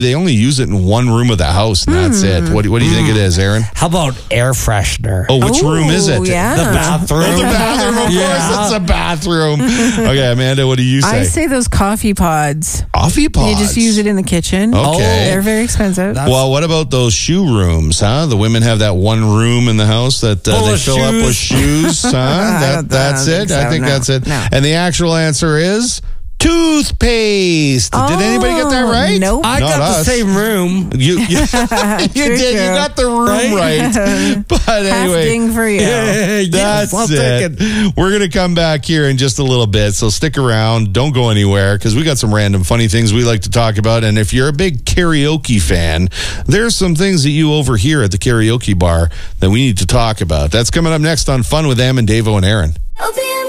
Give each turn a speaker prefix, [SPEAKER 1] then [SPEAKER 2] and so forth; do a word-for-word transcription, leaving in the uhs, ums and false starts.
[SPEAKER 1] They only use it in one room of the house, and that's mm. it. What do, what do you mm. think it is, Aaron?
[SPEAKER 2] How about air freshener?
[SPEAKER 1] Oh, which
[SPEAKER 3] Ooh,
[SPEAKER 1] room is it?
[SPEAKER 3] Yeah.
[SPEAKER 2] The bathroom.
[SPEAKER 1] Oh, the bathroom, of
[SPEAKER 2] yeah.
[SPEAKER 1] course. It's a bathroom. Okay, Amanda, what do you say?
[SPEAKER 3] I say those coffee pods.
[SPEAKER 1] Coffee pods?
[SPEAKER 3] You just use it in the kitchen.
[SPEAKER 1] Okay.
[SPEAKER 3] Oh, they're very expensive.
[SPEAKER 1] That's well, what about those shoe rooms, huh? The women have that one room in the house that uh, they fill shoes. up with shoes, huh? that, that's it?
[SPEAKER 3] So,
[SPEAKER 1] I think
[SPEAKER 3] no.
[SPEAKER 1] that's it.
[SPEAKER 3] No.
[SPEAKER 1] And the actual answer is... toothpaste.
[SPEAKER 3] Oh,
[SPEAKER 1] did anybody get that right?
[SPEAKER 3] Nope.
[SPEAKER 2] I
[SPEAKER 1] Not
[SPEAKER 2] got
[SPEAKER 1] us.
[SPEAKER 2] the same room.
[SPEAKER 1] You, you, you did. You got the room right. right. But anyway,
[SPEAKER 3] ding for you.
[SPEAKER 2] Yeah,
[SPEAKER 1] that's
[SPEAKER 2] I'll
[SPEAKER 1] it. it. We're going to come back here in just a little bit, so stick around. Don't go anywhere because we got some random funny things we like to talk about. And if you're a big karaoke fan, there's some things that you overhear at the karaoke bar that we need to talk about. That's coming up next on Fun with Em and Davo and Aaron.